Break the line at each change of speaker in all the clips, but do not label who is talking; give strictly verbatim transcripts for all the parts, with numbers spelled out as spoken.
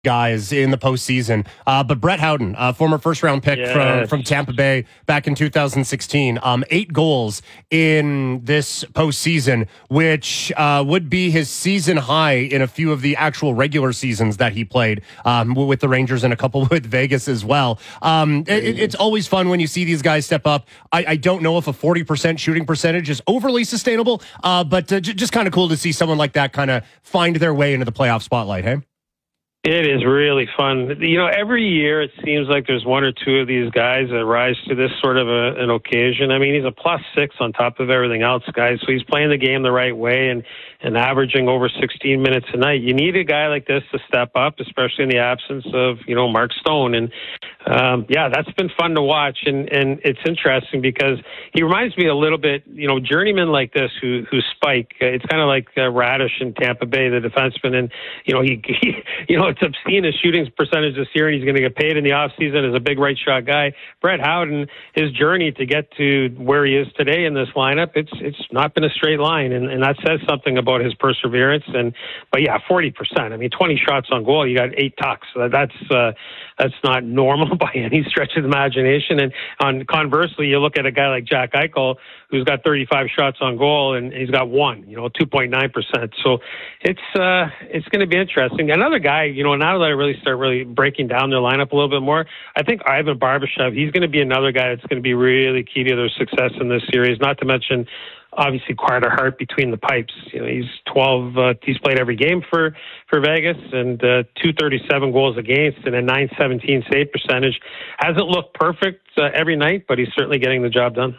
guys in the postseason. Uh, but Brett Howden, uh, former first-round pick
yes.
from, from Tampa Bay back in two thousand sixteen, um, eight goals in this postseason, which uh, would be his season high in a few of the actual regular seasons that he played um, with the Rangers and a couple with Vegas as well. Um, it, it's always fun when you see these guys step up. I, I don't know if a forty percent shooting percentage is overly sustainable, uh, but uh, j- just kind of cool to see someone like that kind of find their way into the playoff spotlight, hey?
It is really fun. You know, every year it seems like there's one or two of these guys that rise to this sort of a, an occasion. I mean, he's a plus six on top of everything else, guys. So he's playing the game the right way and, and averaging over sixteen minutes a night. You need a guy like this to step up, especially in the absence of, you know, Mark Stone. And, um, yeah, that's been fun to watch. And, and it's interesting because he reminds me a little bit, you know, journeymen like this who, who spike. It's kind of like uh, Radish in Tampa Bay, the defenseman. And, you know, he, he you know, it's obscene his shooting percentage this year, and he's going to get paid in the offseason as a big right shot guy. Brett Howden, his journey to get to where he is today in this lineup, it's it's not been a straight line, and, and that says something about his perseverance. And but yeah, forty percent. I mean, twenty shots on goal, you got eight tucks. That's uh, that's not normal by any stretch of the imagination. And on conversely, you look at a guy like Jack Eichel, who's got thirty-five shots on goal, and he's got one, you know, two point nine percent. So it's uh, it's going to be interesting. Another guy, you know, now that I really start really breaking down their lineup a little bit more, I think Ivan Barbashev, he's going to be another guy that's going to be really key to their success in this series. Not to mention, obviously, Carter Hart between the pipes. You know, he's twelve. Uh, he's played every game for for Vegas, and uh, two thirty-seven goals against, and a nine seventeen save percentage. Hasn't looked perfect uh, every night, but he's certainly getting the job done.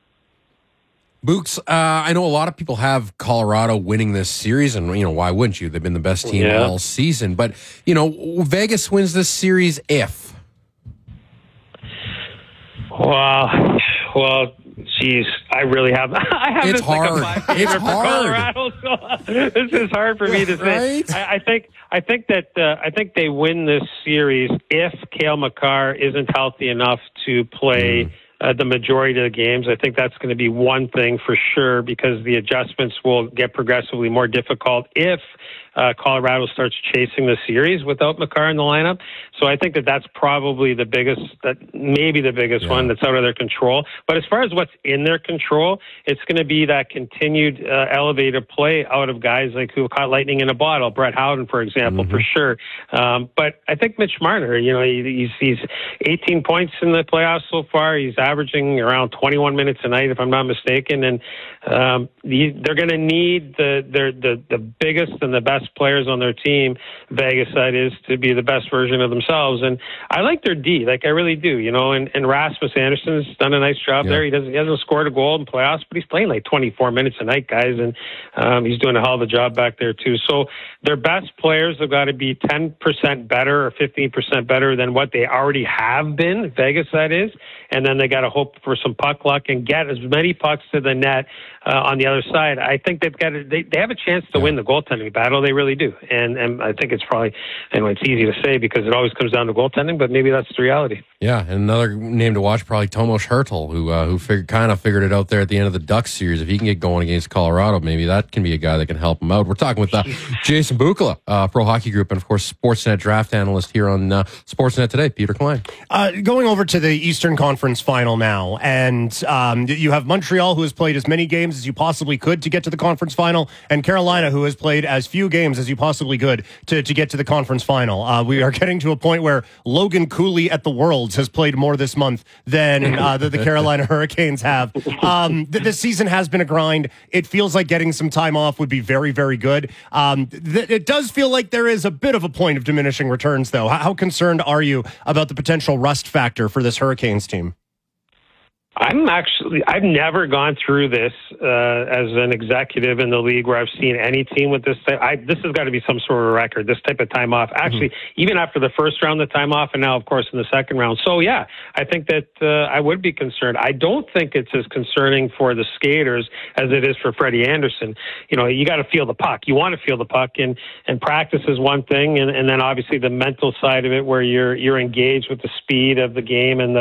Books, uh, I know a lot of people have Colorado winning this series, and, you know, why wouldn't you? They've been the best team
yeah.
all season. But, you know, Vegas wins this series if?
Well, well, geez, I really have. I have
it's
this
hard.
Like a
it's hard.
Colorado, so this is hard for me to say.
Right?
I, I think. I think that uh, I think they win this series if Cale Makar isn't healthy enough to play. Mm. Uh, the majority of the games. I think that's going to be one thing for sure, because the adjustments will get progressively more difficult if uh, Colorado starts chasing the series without Makar in the lineup. So I think that that's probably the biggest, that maybe the biggest yeah. one that's out of their control. But as far as what's in their control, it's going to be that continued uh, elevated play out of guys like who caught lightning in a bottle, Brett Howden, for example, mm-hmm. for sure. Um, but I think Mitch Marner, you know, he, he's, he's eighteen points in the playoffs so far. He's averaging around twenty-one minutes a night, if I'm not mistaken. And um, the, they're going to need the, their, the the biggest and the best players on their team, Vegas that is, to be the best version of themselves. And I like their D, like I really do, you know. And, and Rasmus Anderson's done a nice job yeah. there. He doesn't he hasn't scored a goal in playoffs, but he's playing like twenty-four minutes a night, guys, and um, he's doing a hell of a job back there too. So their best players have got to be ten percent better or fifteen percent better than what they already have been, Vegas that is. And then they got to hope for some puck luck and get as many pucks to the net uh, on the other side. I think they've got to, they, they have a chance to yeah. win the goaltending battle. They really do. And and I think it's probably, anyway, it's easy to say because it always comes down to goaltending, but maybe that's the reality.
Yeah, and another name to watch, probably Tomas Hertl, who uh, who figured, kind of figured it out there at the end of the Ducks series. If he can get going against Colorado, maybe that can be a guy that can help him out. We're talking with uh, Jason Bukala, uh, Pro Hockey Group, and of course Sportsnet draft analyst here on uh, Sportsnet Today, Peter Klein.
Uh, going over to the Eastern Conference Final now, and um, you have Montreal, who has played as many games as you possibly could to get to the conference final, and Carolina, who has played as few games as you possibly could to, to get to the conference final. Uh, we are getting to a point where Logan Cooley at the Worlds has played more this month than uh, the, the Carolina Hurricanes have. Um, th- this season has been a grind. It feels like getting some time off would be very, very good. Um, th- it does feel like there is a bit of a point of diminishing returns, though. How, how concerned are you about the potential rust factor for this Hurricanes team?
I'm actually, I've never gone through this uh, as an executive in the league where I've seen any team with this. I, this has got to be some sort of record, this type of time off. Actually, mm-hmm. even after the first round, the time off, and now, of course, in the second round. So, yeah, I think that uh, I would be concerned. I don't think it's as concerning for the skaters as it is for Freddie Anderson. You know, you got to feel the puck. You want to feel the puck, and, and practice is one thing, and, and then obviously the mental side of it where you're you're engaged with the speed of the game and the,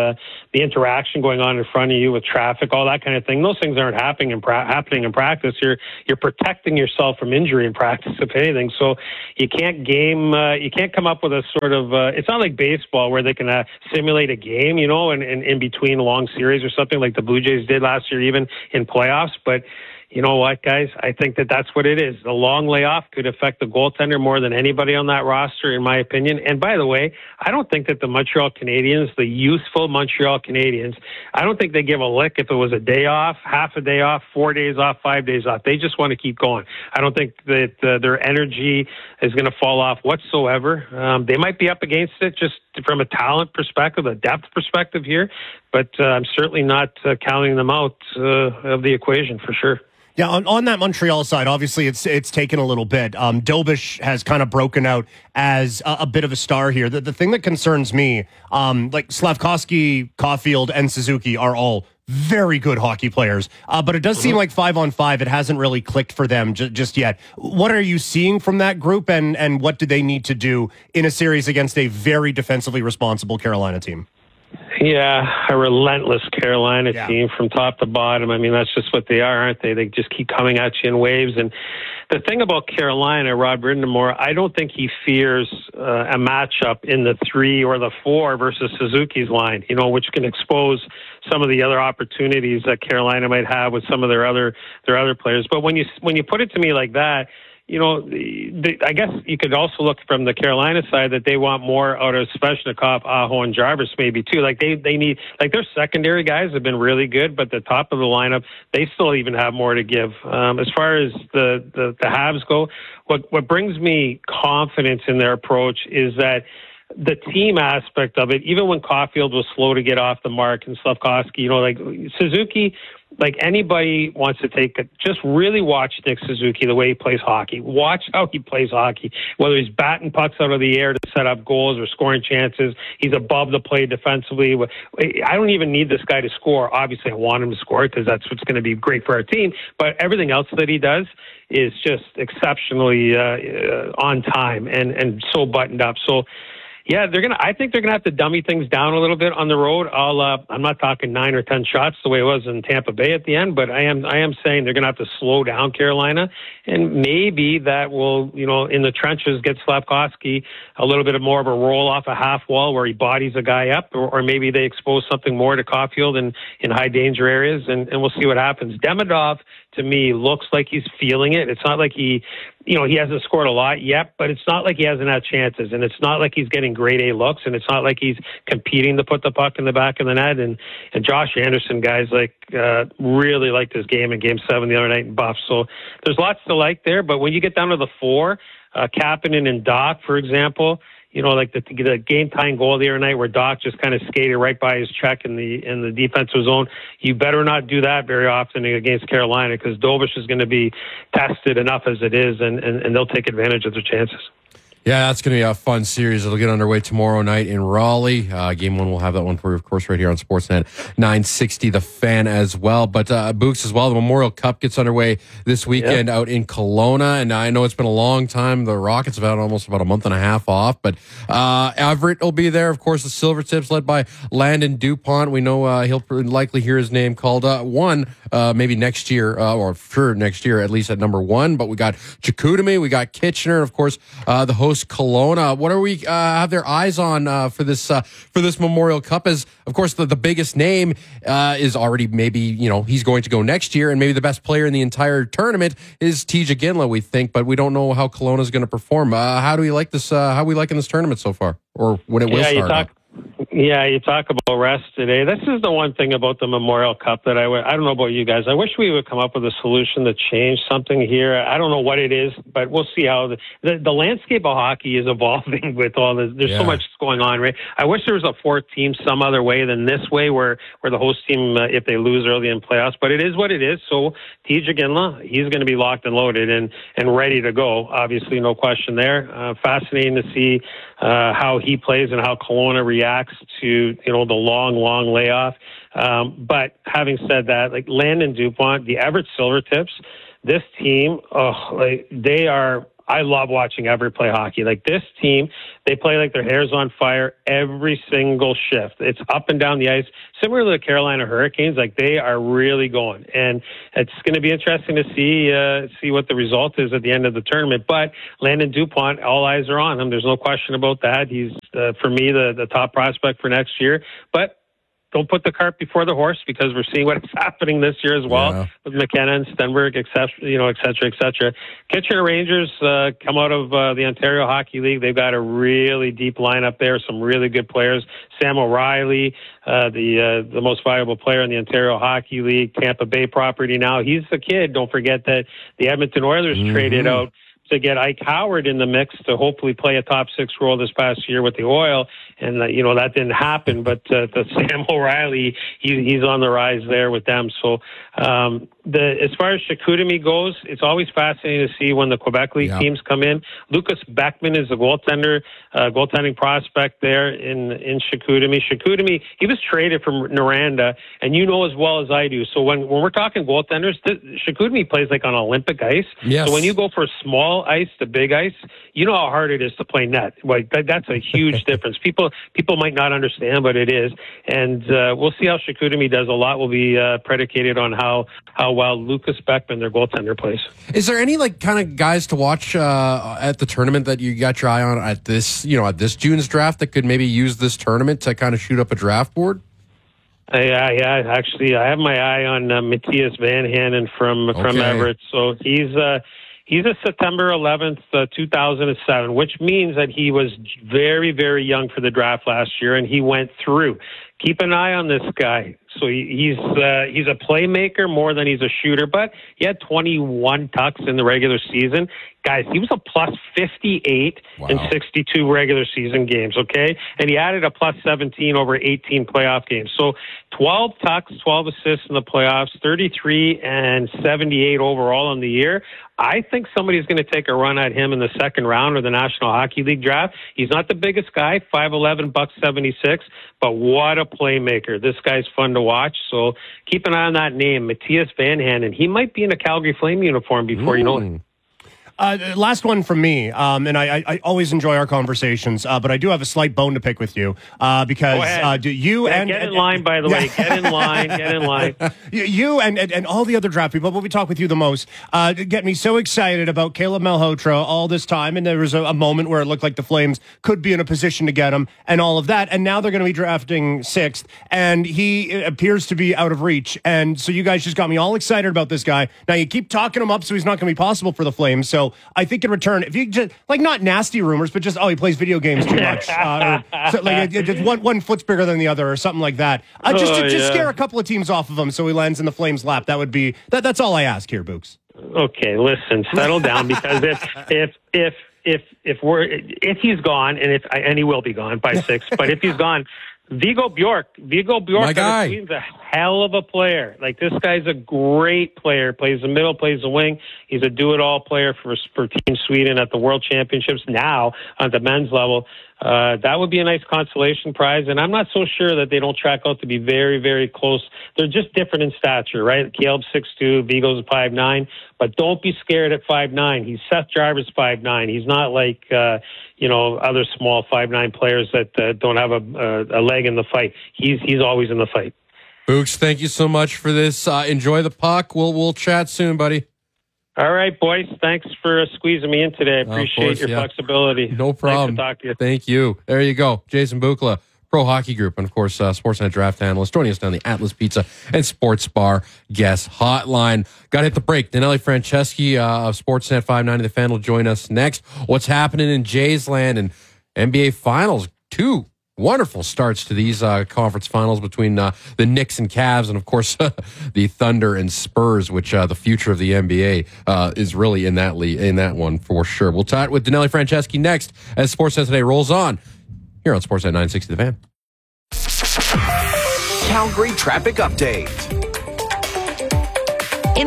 the interaction going on in front of you with traffic, all that kind of thing. Those things aren't happening in pra- happening in practice. You're you're protecting yourself from injury in practice, if anything. So you can't game. Uh, you can't come up with a sort of. Uh, it's not like baseball where they can uh, simulate a game, you know, and in, in, in between a long series or something like the Blue Jays did last year, even in playoffs. But you know what, guys? I think that that's what it is. The long layoff could affect the goaltender more than anybody on that roster, in my opinion. And by the way, I don't think that the Montreal Canadiens, the youthful Montreal Canadiens, I don't think they give a lick if it was a day off, half a day off, four days off, five days off. They just want to keep going. I don't think that uh, their energy is going to fall off whatsoever. Um, they might be up against it just from a talent perspective, a depth perspective here, but uh, I'm certainly not uh, counting them out uh, of the equation for sure.
Yeah, on, on that Montreal side, obviously it's it's taken a little bit. Um, Dobish has kind of broken out as a, a bit of a star here. The, the thing that concerns me, um, like Slavkovsky, Caulfield, and Suzuki are all very good hockey players, uh, but it does seem like five on five, it hasn't really clicked for them j- just yet. What are you seeing from that group, and, and what do they need to do in a series against a very defensively responsible Carolina team?
Yeah, a relentless Carolina
yeah.
team from top to bottom. I mean, that's just what they are, aren't they? They just keep coming at you in waves. And the thing about Carolina, Rod Brindamore, I don't think he fears uh, a matchup in the three or the four versus Suzuki's line, you know, which can expose some of the other opportunities that Carolina might have with some of their other their other players. But when you when you put it to me like that, you know, the, the, I guess you could also look from the Carolina side that they want more out of Svechnikov, Aho, and Jarvis maybe too. Like they, they need, like their secondary guys have been really good, but the top of the lineup, they still even have more to give. Um, as far as the, the, the Habs go, what, what brings me confidence in their approach is that the team aspect of it, even when Caulfield was slow to get off the mark and Slavkovsky, you know, like Suzuki, like anybody wants to take it, just really watch Nick Suzuki, the way he plays hockey. Watch how he plays hockey, whether he's batting pucks out of the air to set up goals or scoring chances. He's above the play defensively. I don't even need this guy to score. Obviously, I want him to score because that's what's going to be great for our team. But everything else that he does is just exceptionally uh, uh, on time and, and so buttoned up. So, yeah, they're gonna. I think they're gonna have to dummy things down a little bit on the road. I'll. Uh, I'm not talking nine or ten shots the way it was in Tampa Bay at the end, but I am. I am saying they're gonna have to slow down Carolina, and maybe that will, you know, in the trenches get Slavkovsky a little bit of more of a roll off a half wall where he bodies a guy up, or, or maybe they expose something more to Caulfield in, in high danger areas, and, and we'll see what happens. Demidov, to me, looks like he's feeling it. It's not like he, you know, he hasn't scored a lot yet, but it's not like he hasn't had chances, and it's not like he's getting grade A looks, and it's not like he's competing to put the puck in the back of the net. And, and Josh Anderson, guys, like uh, really liked his game in Game Seven the other night in Buff. So there's lots to like there. But when you get down to the four, uh, Kapanen and Doc, for example, you know, like the, the game-tying goal the other night where Doc just kind of skated right by his check in the in the defensive zone. You better not do that very often against Carolina because Dobish is going to be tested enough as it is, and, and, and they'll take advantage of their chances.
Yeah, that's going to be a fun series. It'll get underway tomorrow night in Raleigh. Uh, game one, we'll have that one for you, of course, right here on Sportsnet nine sixty, The Fan as well. But uh, Books as well, the Memorial Cup gets underway this weekend yep. out in Kelowna. And I know it's been a long time. The Rockets have had almost about a month and a half off. But uh, Everett will be there. Of course, the Silvertips led by Landon DuPont. We know uh, he'll likely hear his name called uh, one, uh, maybe next year, uh, or for next year, at least at number one. But we got Chicoutimi, we got Kitchener, of course, uh, the host Kelowna. What are we uh, have their eyes on uh, for this uh, for this Memorial Cup? As of course the, the biggest name uh, is already maybe you know he's going to go next year, and maybe the best player in the entire tournament is T J Ginla, we think, but we don't know how Kelowna is going to perform. Uh, how do we like this? Uh, how are we liking this tournament so far, or when it will
yeah,
start?
You talk- Yeah, you talk about rest today. This is the one thing about the Memorial Cup that I, w- I don't know about you guys. I wish we would come up with a solution to change something here. I don't know what it is, but we'll see how the, the, the landscape of hockey is evolving with all this. There's yeah. so much going on, right? I wish there was a fourth team some other way than this way where, where the host team, uh, if they lose early in playoffs, but it is what it is. So T J Ginla, he's going to be locked and loaded and, and ready to go. Obviously, no question there. Uh, fascinating to see uh, how he plays and how Kelowna reacts to, you know, the long, long layoff. Um, but having said that, like Landon DuPont, the Everett Silvertips, this team, oh, like they are I love watching Everett play hockey. Like this team, they play like their hair's on fire every single shift. It's up and down the ice. Similar to the Carolina Hurricanes, like they are really going. And it's going to be interesting to see uh, see what the result is at the end of the tournament. But Landon Dupont, all eyes are on him. There's no question about that. He's, uh, for me, the, the top prospect for next year. But don't put the cart before the horse, because we're seeing what's happening this year as well yeah. with McKenna and Stenberg, et cetera, you know, et cetera, et cetera. Kitchener Rangers uh, come out of uh, the Ontario Hockey League. They've got a really deep lineup there, some really good players. Sam O'Reilly, uh, the uh, the most valuable player in the Ontario Hockey League, Tampa Bay property now. He's the kid. Don't forget that the Edmonton Oilers mm-hmm. traded out to get Ike Howard in the mix to hopefully play a top six role this past year with the Oil. And, uh, you know, that didn't happen. But uh, the Sam O'Reilly, he, he's on the rise there with them. So um, the as far as Chicoutimi goes, it's always fascinating to see when the Quebec League yeah. teams come in. Lucas Beckman is a goaltender, uh, goaltending prospect there in, in Chicoutimi. Chicoutimi, he was traded from Noranda, and you know as well as I do. So when, when we're talking goaltenders, Chicoutimi plays like on Olympic ice.
Yes.
So when you go for small ice to big ice, you know how hard it is to play net. Like that, that's a huge difference. People people might not understand, but it is. And uh, we'll see how Chicoutimi does. A lot will be uh, predicated on how how well Lucas Beckman, their goaltender, plays.
Is there any like kind of guys to watch uh, at the tournament that you got your eye on at this, you know, at this June's draft that could maybe use this tournament to kind of shoot up a draft board?
Yeah, yeah. Actually, I have my eye on uh, Matthias Van Hanen from okay. from Everett. So he's. Uh, He's a September eleventh, uh, two thousand seven, which means that he was very, very young for the draft last year, and he went through. Keep an eye on this guy. So he, he's uh, he's a playmaker more than he's a shooter, but he had twenty-one tucks in the regular season. Guys, he was a plus fifty-eight wow. in sixty-two regular season games, okay? And he added a plus seventeen over eighteen playoff games. So twelve tucks, twelve assists in the playoffs, thirty-three and seventy-eight overall in the year. I think somebody's going to take a run at him in the second round of the National Hockey League draft. He's not the biggest guy, five eleven, buck seventy-six, but what a playmaker. This guy's fun to watch. So keep an eye on that name, Matthias Van Hanen. He might be in a Calgary Flame uniform before mm. you know it.
Uh, last one from me, um, and I, I, I always enjoy our conversations, uh, but I do have a slight bone to pick with you uh, because uh, do you
yeah,
and
get in
and,
line, by the way, get in line, get in line.
You and, and and all the other draft people, but we talk with you the most, uh, get me so excited about Caleb Malhotra all this time, and there was a, a moment where it looked like the Flames could be in a position to get him, and all of that, and now they're going to be drafting sixth, and he appears to be out of reach, and so you guys just got me all excited about this guy. Now you keep talking him up, so he's not going to be possible for the Flames. So I think in return, if you just like not nasty rumors, but just oh he plays video games too much, uh, or, so, like it, it, one one foot's bigger than the other, or something like that. Uh, just
oh,
to, just
yeah.
scare a couple of teams off of him, so he lands in the Flames' lap. That would be that. That's all I ask here, Books.
Okay, listen, settle down, because if if if if if we're if he's gone, and if and he will be gone by six, but if he's gone. Viggo Bjork. Viggo Bjork
My guy.
He's a hell of a player. Like, this guy's a great player. Plays the middle, plays the wing. He's a do-it-all player for for Team Sweden at the World Championships now on the men's level. Uh, that would be a nice consolation prize, and I'm not so sure that they don't track out to be very, very close. They're just different in stature, right? Caleb's six two, Viggo's five nine, but don't be scared at five nine. He's Seth Jarvis five nine. He's not like, uh, you know, other small five nine players that uh, don't have a, a, a leg in the fight. He's he's always in the fight.
Books, thank you so much for this. Uh, enjoy the puck. We'll we'll chat soon, buddy.
All right, boys. Thanks for squeezing me in today. I appreciate
course,
your
yeah.
flexibility.
No problem.
Thanks to talk to you.
Thank you. There you go. Jason Bukala, Pro Hockey Group, and of course, uh, Sportsnet draft analyst, joining us down the Atlas Pizza and Sports Bar guest hotline. Got to hit the break. Danelli Franceschi uh, of Sportsnet five ninety The Fan will join us next. What's happening in Jays land and N B A Finals? Two wonderful starts to these uh, conference finals between uh, the Knicks and Cavs, and of course the Thunder and Spurs, which uh, the future of the N B A uh, is really in that league, in that one for sure. We'll chat with Danelli Franceschi next as Sportsnet Today rolls on here on Sportsnet nine sixty The Fan.
Calgary traffic update.
In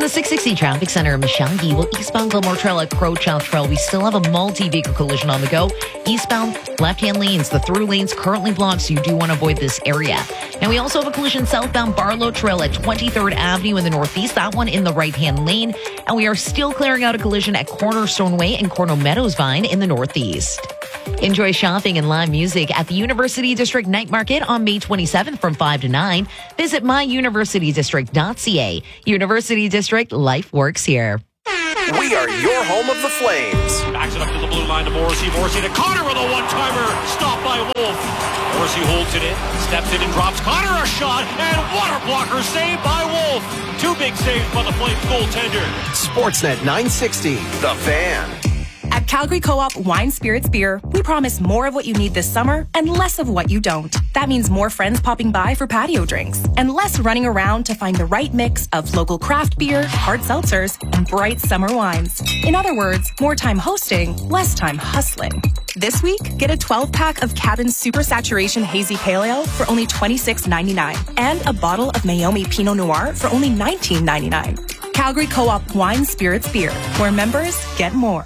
the six sixty Traffic Center in Mishangi, well, eastbound Gilmore Trail at Crowchow Trail, we still have a multi-vehicle collision on the go. Eastbound left-hand lanes, the through lanes currently blocked, so you do want to avoid this area. Now, we also have a collision southbound Barlow Trail at twenty-third Avenue in the northeast, that one in the right-hand lane. And we are still clearing out a collision at Cornerstone Way and Cornell Meadows Vine in the northeast. Enjoy shopping and live music at the University District Night Market on May twenty-seventh from five to nine. Visit my university district dot c a. University District, life works here.
We are your home of the Flames.
Backs it up to the blue line to Morrissey. Morrissey to Connor with a one-timer. Stopped by Wolf. Morrissey holds it in, steps in and drops Connor a shot, and water blocker saved by Wolf. Two big saves by the Flames goaltender.
Sportsnet nine sixty, The Fan.
At Calgary Co-op Wine Spirits Beer, we promise more of what you need this summer and less of what you don't. That means more friends popping by for patio drinks and less running around to find the right mix of local craft beer, hard seltzers, and bright summer wines. In other words, more time hosting, less time hustling. This week, get a twelve-pack of Cabin's Super Saturation Hazy Pale Ale for only twenty-six ninety-nine and a bottle of Mayomi Pinot Noir for only nineteen ninety-nine. Calgary Co-op Wine Spirits Beer, where members get more.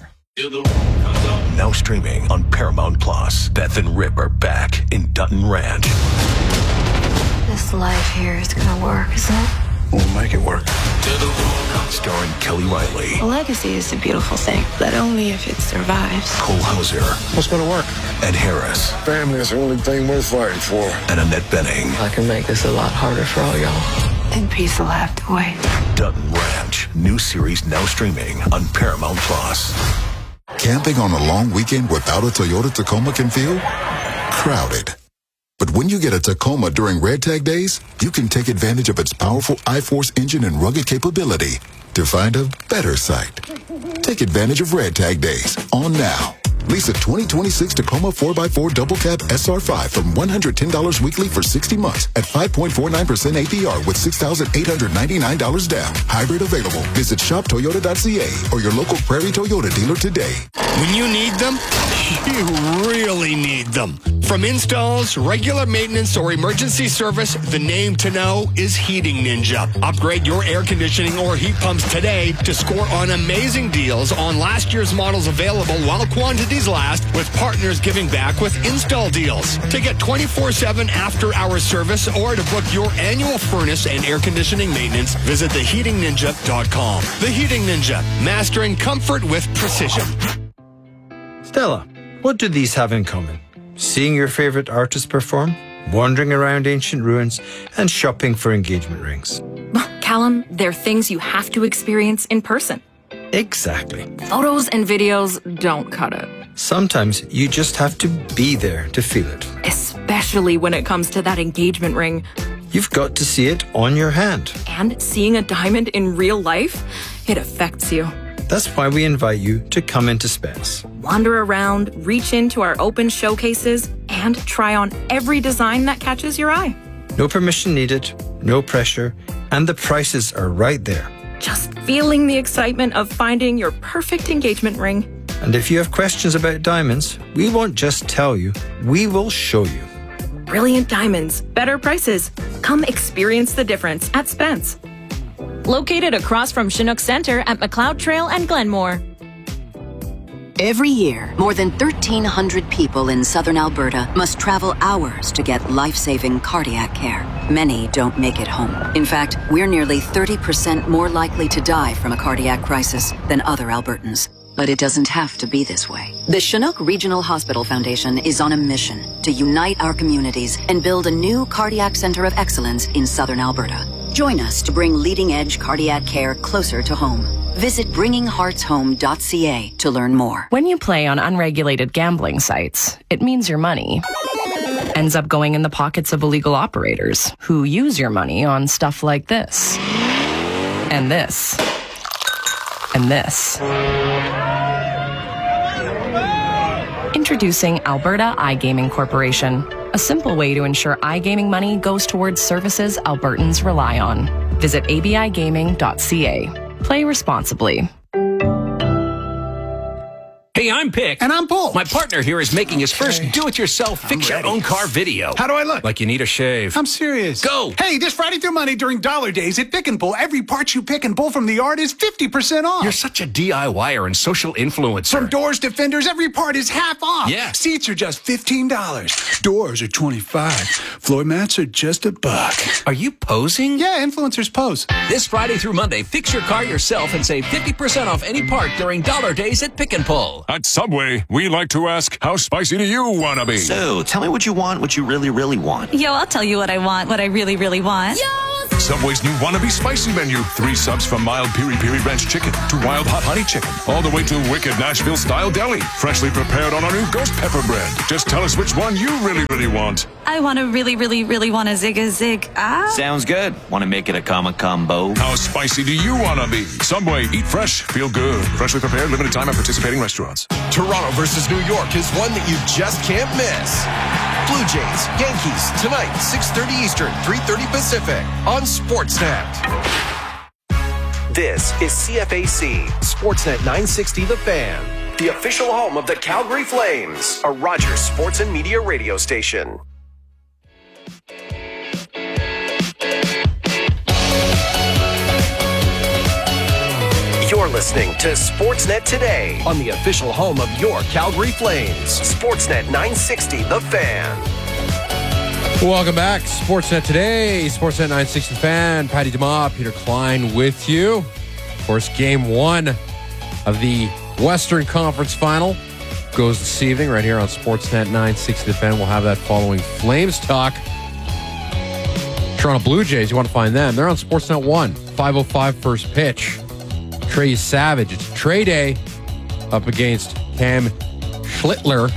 Now streaming on Paramount Plus. Beth and Rip are back in Dutton Ranch.
This life here is gonna work, isn't it?
We'll make it work. Starring Kelly Riley.
A legacy is a beautiful thing, but only if it survives.
Cole Hauser.
What's going to work?
Ed Harris.
Family is the only thing worth fighting for.
And Annette Benning.
I can make this a lot harder for all y'all.
Then peace will have to wait.
Dutton Ranch. New series now streaming on Paramount Plus.
Camping on a long weekend without a Toyota Tacoma can feel crowded. But when you get a Tacoma during Red Tag Days, you can take advantage of its powerful iForce engine and rugged capability to find a better site. Take advantage of Red Tag Days on now. Lease a twenty twenty-six Tacoma four by four Double Cab S R five from one hundred ten dollars weekly for sixty months at five point four nine percent A P R with six thousand eight hundred ninety-nine dollars down. Hybrid available. Visit shop toyota dot c a or your local Prairie Toyota dealer today.
When you need them, you really need them. From installs, regular maintenance, or emergency service, the name to know is Heating Ninja. Upgrade your air conditioning or heat pumps today to score on amazing deals on last year's models available while quantities last, with partners giving back with install deals. To get twenty-four seven after-hour service or to book your annual furnace and air conditioning maintenance, visit the heating ninja dot com. The Heating Ninja, mastering comfort with precision.
Stella, what do these have in common? Seeing your favorite artist perform, wandering around ancient ruins, and shopping for engagement rings.
Callum, they're things you have to experience in person.
Exactly.
Photos and videos don't cut it.
Sometimes you just have to be there to feel it.
Especially when it comes to that engagement ring.
You've got to see it on your hand.
And seeing a diamond in real life, it affects you.
That's why we invite you to come into Spence.
Wander around, reach into our open showcases, and try on every design that catches your eye.
No permission needed, no pressure, and the prices are right there.
Just feeling the excitement of finding your perfect engagement ring.
And if you have questions about diamonds, we won't just tell you, we will show you.
Brilliant diamonds, better prices. Come experience the difference at Spence.
Located across from Chinook Center at McLeod Trail and Glenmore.
Every year, more than thirteen hundred people in southern Alberta must travel hours to get life-saving cardiac care. Many don't make it home. In fact, we're nearly thirty percent more likely to die from a cardiac crisis than other Albertans. But it doesn't have to be this way. The Chinook Regional Hospital Foundation is on a mission to unite our communities and build a new cardiac center of excellence in southern Alberta. Join us to bring leading-edge cardiac care closer to home. Visit bringing hearts home dot c a to learn more.
When you play on unregulated gambling sites, it means your money ends up going in the pockets of illegal operators who use your money on stuff like this, and this, and this. Introducing Alberta iGaming Corporation, a simple way to ensure iGaming money goes towards services Albertans rely on. Visit a b i gaming dot c a. Play responsibly.
Hey,
Hey, I'm Pick.
And I'm Bull.
My partner here is making his first do-it-yourself fix-your-own-car video.
How do I look?
Like you need a shave.
I'm serious.
Go!
Hey, this Friday through Monday during Dollar Days at Pick and Pull, every part you pick and pull from the yard is fifty percent off.
You're such a DIYer and social influencer.
From doors to fenders, every part is half off.
Yeah.
Seats are just fifteen dollars. Doors are twenty-five dollars. Floor mats are just a buck.
Are you posing?
Yeah, influencers pose.
This Friday through Monday, fix your car yourself and save fifty percent off any part during Dollar Days at Pick and Pull.
At Subway, we like to ask, how spicy do you want to be?
So, tell me what you want, what you really, really want.
Yo, I'll tell you what I want, what I really, really want.
Yo! Subway's new Wannabe Spicy menu. Three subs from mild piri-piri ranch chicken to wild hot honey chicken. All the way to wicked Nashville-style deli. Freshly prepared on our new ghost pepper bread. Just tell us which one you really, really want.
I want to really, really, really want a zig a zig. Ah.
Sounds good. Want to make it a comma combo?
How spicy do you want to be? Subway, eat fresh, feel good. Freshly prepared, limited time at participating restaurants.
Toronto versus New York is one that you just can't miss. Blue Jays, Yankees, tonight, six thirty Eastern, three thirty Pacific, on Sportsnet. This is C F A C, Sportsnet nine sixty The Fan, the official home of the Calgary Flames, a Rogers Sports and Media radio station. You're listening to Sportsnet Today on the official home of your Calgary Flames. Sportsnet nine sixty, The Fan.
Welcome back. Sportsnet Today, Sportsnet nine sixty The Fan. Patty DeMaw, Peter Klein with you. Of course, game one of the Western Conference Final goes this evening right here on Sportsnet nine sixty The Fan. We'll have that following Flames talk. Toronto Blue Jays, you want to find them. They're on Sportsnet one, five oh five first pitch. Trey Savage. It's Trey Day up against Cam Schlittler.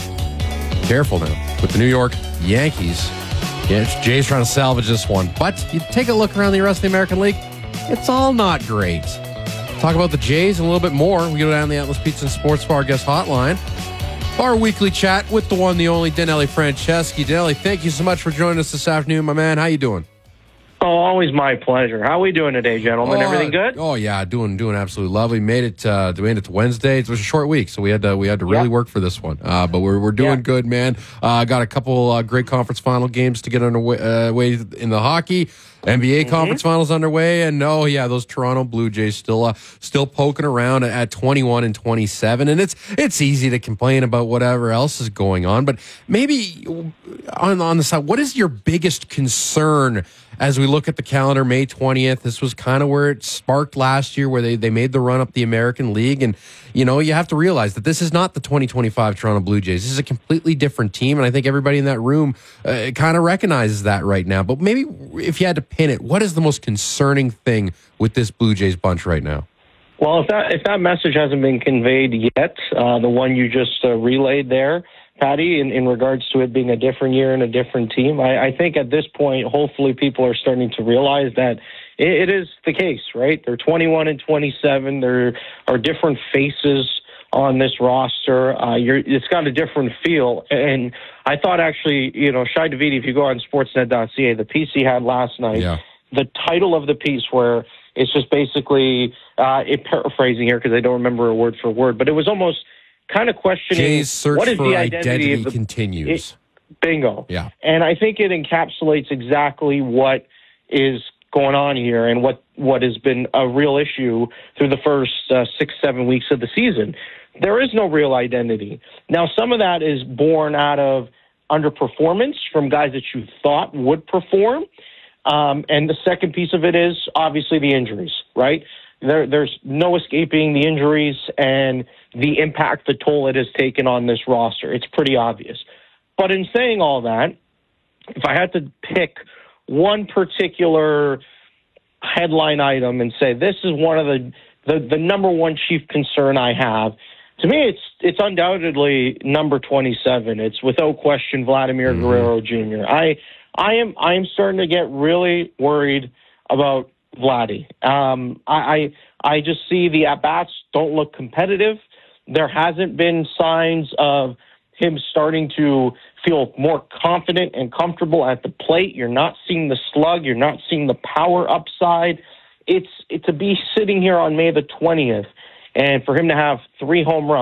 Careful now with the New York Yankees. Yeah, Jay's trying to salvage this one. But you take a look around the rest of the American League, it's all not great. Talk about the Jays and a little bit more. We go down the Atlas Pizza and Sports Bar guest hotline. Our weekly chat with the one, the only, Danelli Franceschi. Danelli, thank you so much for joining us this afternoon, my man. How you doing?
Oh, always my pleasure. How are we doing today, gentlemen?
Oh,
Everything good?
Oh yeah, doing doing absolutely lovely. Made it uh, made it to Wednesday. It was a short week, so we had to we had to really yeah. work for this one. Uh, but we're we're doing yeah. good, man. Uh, got a couple uh, great conference final games to get underway uh, way in the hockey. N B A mm-hmm. conference finals underway, and oh yeah, those Toronto Blue Jays still uh, still poking around at twenty-one and twenty-seven, and it's it's easy to complain about whatever else is going on, but maybe on on the side, what is your biggest concern as we look at the calendar? May twentieth, this was kind of where it sparked last year, where they they made the run up the American League, and you know you have to realize that this is not the twenty twenty-five Toronto Blue Jays. This is a completely different team, and I think everybody in that room uh, kind of recognizes that right now. But maybe if you had to pin it, what is the most concerning thing with this Blue Jays bunch right now?
Well, if that if that message hasn't been conveyed yet, uh, the one you just uh, relayed there, Patty, in, in regards to it being a different year and a different team, I, I think at this point, hopefully people are starting to realize that it, it is the case, right? They're twenty-one and twenty-seven. There are different faces on this roster. Uh, you're, it's got a different feel. And I thought actually, you know, Shai Davidi, if you go on sportsnet dot c a, the piece he had last night, yeah. the title of the piece where it's just basically, uh, it paraphrasing here because I don't remember a word for word, but it was almost kind of questioning
Jay's search
what is
for
the identity,
identity
of the,
continues.
It, bingo.
Yeah.
And I think it encapsulates exactly what is going on here and what, what has been a real issue through the first uh, six, seven weeks of the season. There is no real identity. Now, some of that is born out of underperformance from guys that you thought would perform. Um, and the second piece of it is obviously the injuries, right? There, there's no escaping the injuries and the impact, the toll it has taken on this roster. It's pretty obvious. But in saying all that, if I had to pick one particular headline item and say this is one of the, the, the number one chief concern I have, to me, it's it's undoubtedly number twenty-seven. It's without question Vladimir mm-hmm. Guerrero Junior I I am I am starting to get really worried about Vladdy. Um, I, I I just see the at bats don't look competitive. There hasn't been signs of him starting to feel more confident and comfortable at the plate. You're not seeing the slug. You're not seeing the power upside. It's it, to be sitting here on May the twentieth. And for him to have three home runs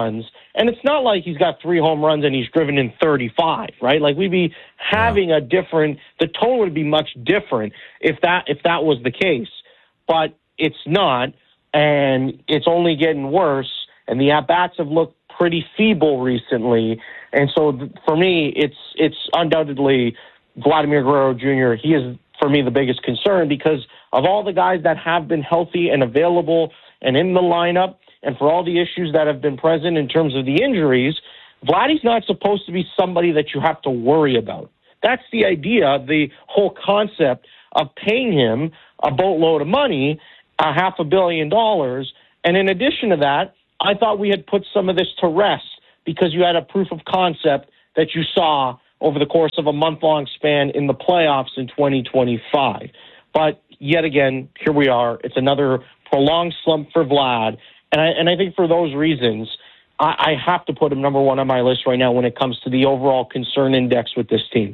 And it's not like he's got three home runs and he's driven in thirty-five, right? Like we'd be having a different, the tone would be much different if that if that was the case. But it's not, and it's only getting worse, and the at-bats have looked pretty feeble recently. And so th- for me, it's it's undoubtedly Vladimir Guerrero Junior He is, for me, the biggest concern because of all the guys that have been healthy and available and in the lineup, and for all the issues that have been present in terms of the injuries, Vladdy's not supposed to be somebody that you have to worry about. That's the idea, the whole concept of paying him a boatload of money, a half a billion dollars. And in addition to that, I thought we had put some of this to rest because you had a proof of concept that you saw over the course of a month-long span in the playoffs in twenty twenty-five. But yet again, here we are. It's another prolonged slump for Vlad. And I, and I think for those reasons, I, I have to put him number one on my list right now when it comes to the overall concern index with this team.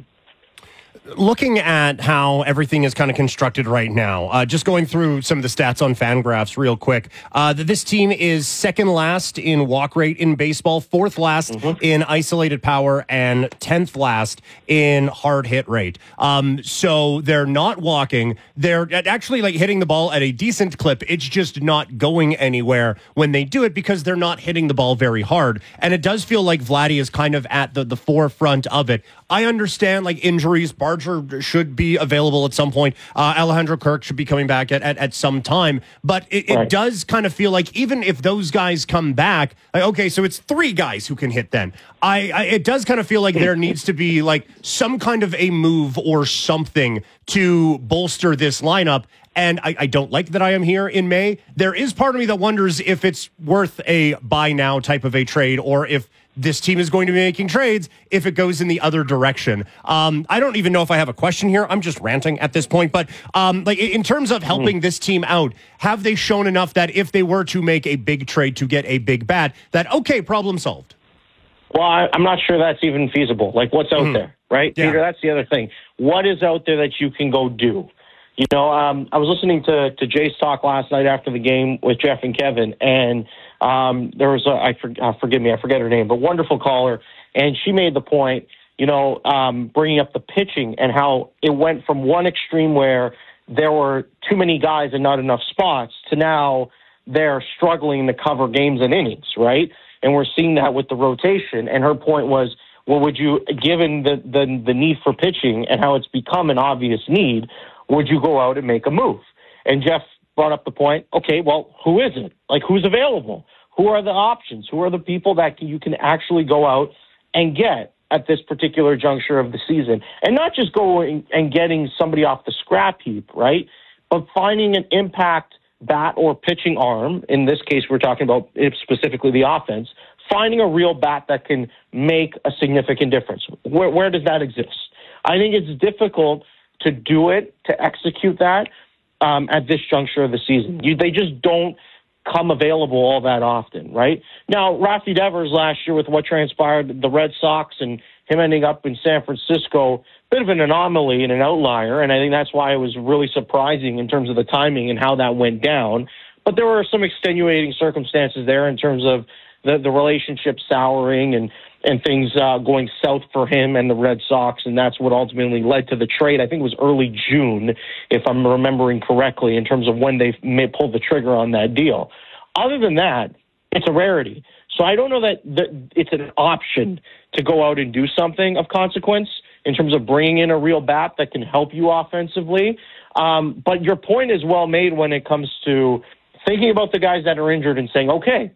Looking at how everything is kind of constructed right now, uh, just going through some of the stats on Fangraphs real quick, uh, this team is second last in walk rate in baseball, fourth last mm-hmm. in isolated power, and tenth last in hard hit rate. Um, so they're not walking. They're actually like hitting the ball at a decent clip. It's just not going anywhere when they do it because they're not hitting the ball very hard. And it does feel like Vladdy is kind of at the, the forefront of it. I understand like injuries, Barger should be available at some point. Uh, Alejandro Kirk should be coming back at, at, at some time. But it, it right. does kind of feel like even if those guys come back, like, okay, so it's three guys who can hit then. I, I it does kind of feel like there needs to be like some kind of a move or something to bolster this lineup. And I, I don't like that I am here in May. There is part of me that wonders if it's worth a buy now type of a trade or if this team is going to be making trades if it goes in the other direction. Um, I don't even know if I have a question here. I'm just ranting at this point. But um, like in terms of helping mm. this team out, have they shown enough that if they were to make a big trade to get a big bat, that, okay, problem solved?
Well, I, I'm not sure that's even feasible. Like, what's out mm. there, right?
Yeah.
Peter, that's the other thing. What is out there that you can go do? You know, um, I was listening to, to Jay's talk last night after the game with Jeff and Kevin, and um, there was a, I for, uh, forgive me, I forget her name, but wonderful caller, and she made the point, you know, um, bringing up the pitching and how it went from one extreme where there were too many guys and not enough spots to now they're struggling to cover games and innings, right? And we're seeing that with the rotation. And her point was, well, would you, given the, the, the need for pitching and how it's become an obvious need, would you go out and make a move? And Jeff brought up the point, okay, well, who is it? Like, who's available? Who are the options? Who are the people that you can actually go out and get at this particular juncture of the season? And not just going and getting somebody off the scrap heap, right? But finding an impact bat or pitching arm. In this case, we're talking about specifically the offense. Finding a real bat that can make a significant difference. Where, where does that exist? I think it's difficult to do it, to execute that um, at this juncture of the season. You, they just don't come available all that often, right? Now, Rafi Devers last year with what transpired, the Red Sox and him ending up in San Francisco, bit of an anomaly and an outlier, and I think that's why it was really surprising in terms of the timing and how that went down. But there were some extenuating circumstances there in terms of the, the relationship souring and and things uh, going south for him and the Red Sox, and that's what ultimately led to the trade. I think it was early June, if I'm remembering correctly, in terms of when they may pulled the trigger on that deal. Other than that, it's a rarity. So I don't know that, that it's an option to go out and do something of consequence in terms of bringing in a real bat that can help you offensively. Um, but your point is well made when it comes to thinking about the guys that are injured and saying, okay,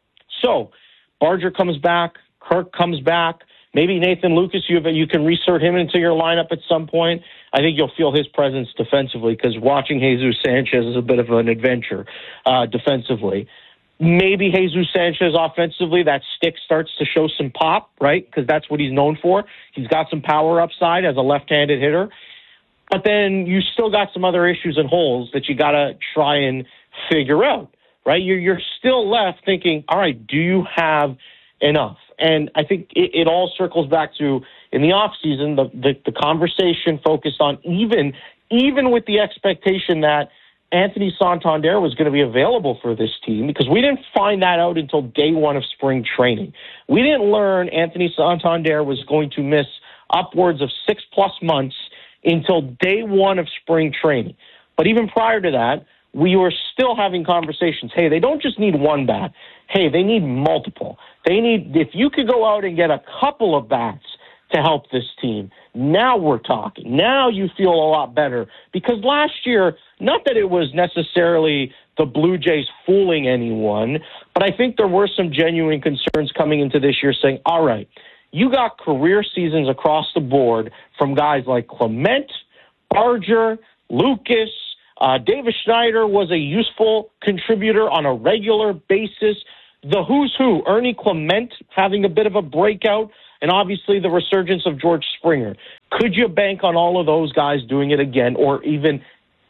so Barger comes back, Kirk comes back. Maybe Nathan Lucas, you you can reinsert him into your lineup at some point. I think you'll feel his presence defensively because watching Jesus Sanchez is a bit of an adventure uh, defensively. Maybe Jesus Sanchez offensively, that stick starts to show some pop, right? Because that's what he's known for. He's got some power upside as a left-handed hitter. But then you still got some other issues and holes that you got to try and figure out, right? You're, you're still left thinking, all right, do you have enough? And I think it, it all circles back to, in the offseason, the, the, the conversation focused on even, even with the expectation that Anthony Santander was going to be available for this team, because we didn't find that out until day one of spring training. We didn't learn Anthony Santander was going to miss upwards of six plus months until day one of spring training. But even prior to that, we were still having conversations. Hey, they don't just need one bat. Hey, they need multiple. They need, if you could go out and get a couple of bats to help this team, now we're talking. Now you feel a lot better. Because last year, not that it was necessarily the Blue Jays fooling anyone, but I think there were some genuine concerns coming into this year saying, all right, you got career seasons across the board from guys like Clement, Barger, Lucas. Uh, Davis Schneider was a useful contributor on a regular basis. The who's who, Ernie Clement having a bit of a breakout, and obviously the resurgence of George Springer. Could you bank on all of those guys doing it again, or even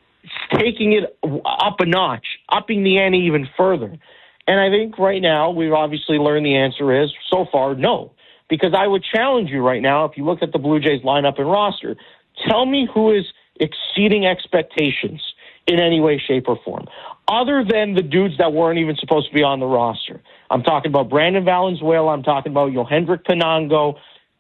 taking it up a notch, upping the ante even further? And I think right now we've obviously learned the answer is, so far, no. Because I would challenge you right now, if you look at the Blue Jays lineup and roster, tell me who is exceeding expectations in any way, shape, or form, other than the dudes that weren't even supposed to be on the roster. I'm talking about Brandon Valenzuela. I'm talking about Yohendrick Pinango.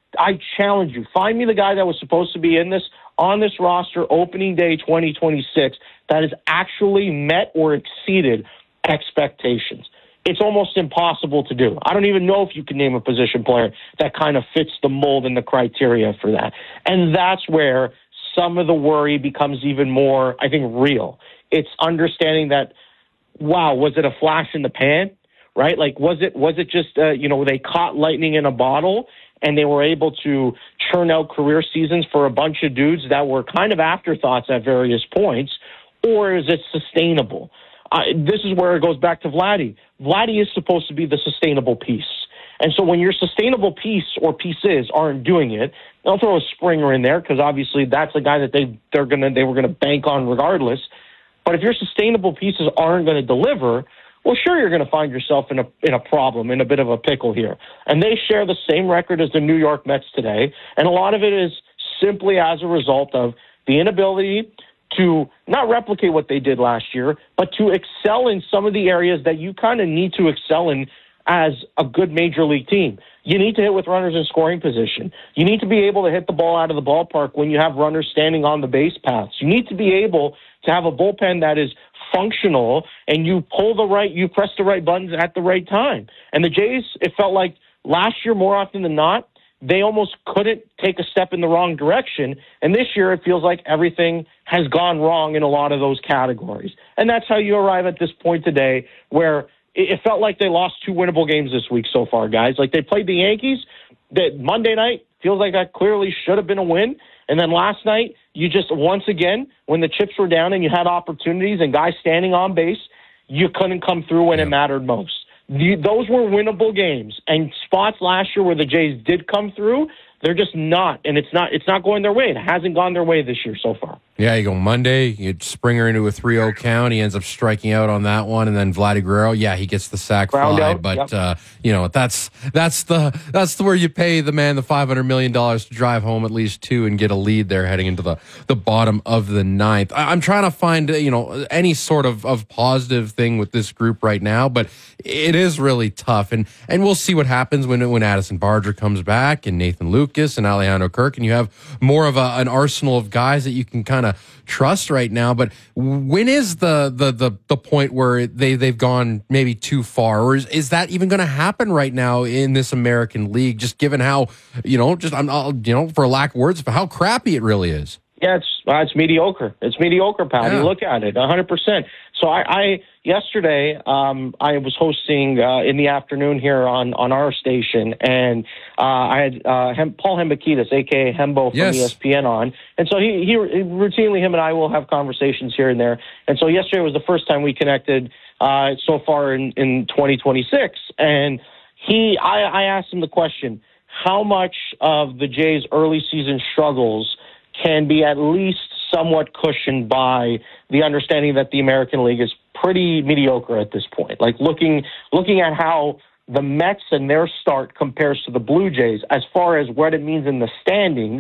I challenge you. Find me the guy that was supposed to be in this on this roster opening day twenty twenty-six that has actually met or exceeded expectations. It's almost impossible to do. I don't even know if you can name a position player that kind of fits the mold and the criteria for that. And that's where some of the worry becomes even more, I think, real. It's understanding that, wow, was it a flash in the pan, right? Like, was it was it just, uh, you know, they caught lightning in a bottle and they were able to churn out career seasons for a bunch of dudes that were kind of afterthoughts at various points, or is it sustainable? Uh, this is where it goes back to Vladdy. Vladdy is supposed to be the sustainable piece. And so when your sustainable piece or pieces aren't doing it, they'll throw a Springer in there because obviously that's a guy that they they're gonna they were gonna bank on regardless. But if your sustainable pieces aren't going to deliver, well, sure, you're going to find yourself in a in a problem, in a bit of a pickle here. And they share the same record as the New York Mets today, and a lot of it is simply as a result of the inability to not replicate what they did last year, but to excel in some of the areas that you kind of need to excel in as a good major league team. You need to hit with runners in scoring position. You need to be able to hit the ball out of the ballpark when you have runners standing on the base paths. You need to be able to have a bullpen that is functional and you pull the right, you press the right buttons at the right time. And the Jays, it felt like last year more often than not, they almost couldn't take a step in the wrong direction. And this year it feels like everything has gone wrong in a lot of those categories. And that's how you arrive at this point today where it felt like they lost two winnable games this week so far, guys. Like they played the Yankees. That Monday night feels like that clearly should have been a win. And then last night, you just, once again, when the chips were down and you had opportunities and guys standing on base, you couldn't come through when it mattered most. The, those were winnable games. And spots last year where the Jays did come through, they're just not. And it's not, it's not going their way. It hasn't gone their way this year so far.
Yeah, you go Monday, you Springer into a three oh count. He ends up striking out on that one, and then Vladdy Guerrero, yeah, he gets the sac
Ground
fly.
out,
But
yep.
uh, you know, that's that's the that's the where you pay the man the five hundred million dollars to drive home at least two and get a lead there heading into the the bottom of the ninth. I, I'm trying to find you know any sort of, of positive thing with this group right now, but it is really tough, and and we'll see what happens when when Addison Barger comes back and Nathan Lucas and Alejandro Kirk, and you have more of a, an arsenal of guys that you can kind of trust right now. But when is the the the, the point where they they've gone maybe too far, or is, is that even going to happen right now in this American League, just given how you know just I'm I'll, you know for lack of words how crappy it really is?
Yeah, it's uh, it's mediocre. It's mediocre, pal.
Yeah.
You look at it, one hundred percent. So I, I yesterday um, I was hosting uh, in the afternoon here on, on our station, and uh, I had uh, Hem- Paul Hembekides, a k a. Hembo from
Yes.
E S P N on. And so he, he routinely, him and I will have conversations here and there. And so yesterday was the first time we connected uh, so far in, in twenty twenty-six. And he, I, I asked him the question, how much of the Jays' early season struggles can be at least somewhat cushioned by the understanding that the American League is pretty mediocre at this point. Like looking looking at how the Mets and their start compares to the Blue Jays as far as what it means in the standings